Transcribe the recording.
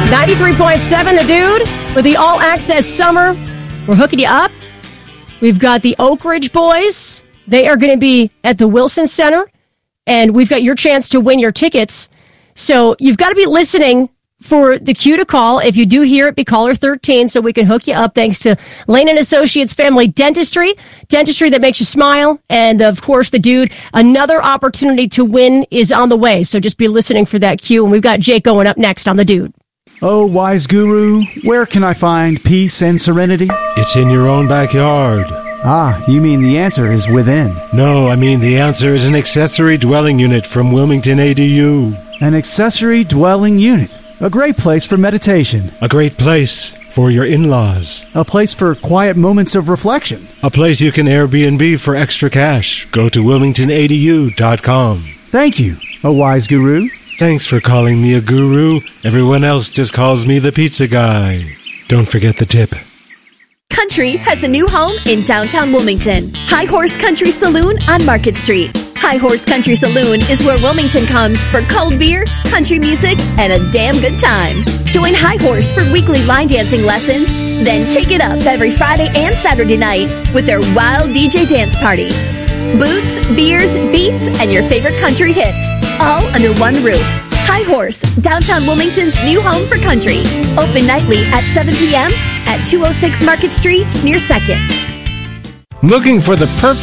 93.7 The Dude with the All Access Summer. We're hooking you up. We've got the Oak Ridge Boys. They are going to be at the Wilson Center, and we've got your chance to win your tickets. So you've got to be listening for the cue to call. If you do hear it, be caller 13 so we can hook you up thanks to Lane & Associates Family Dentistry. Dentistry that makes you smile. And, of course, The Dude, another opportunity to win is on the way. So just be listening for that cue. And we've got Jake going up next on The Dude. Oh, wise guru, where can I find peace and serenity? It's in your own backyard. Ah, you mean the answer is within. No, I mean the answer is an accessory dwelling unit from Wilmington ADU. An accessory dwelling unit. A great place for meditation. A great place for your in-laws. A place for quiet moments of reflection. A place you can Airbnb for extra cash. Go to wilmingtonadu.com. Thank you, a wise guru. Thanks for calling me a guru. Everyone else just calls me the pizza guy. Don't forget the tip. Country has a new home in downtown Wilmington. High Horse Country Saloon on Market Street. High Horse Country Saloon is where Wilmington comes for cold beer, country music, and a damn good time. Join High Horse for weekly line dancing lessons, then shake it up every Friday and Saturday night with their wild DJ dance party. Boots, beers, beats, and your favorite country hits, all under one roof. High Horse, downtown Wilmington's new home for country. Open nightly at 7 p.m. at 206 Market Street near 2nd. Looking for the perfect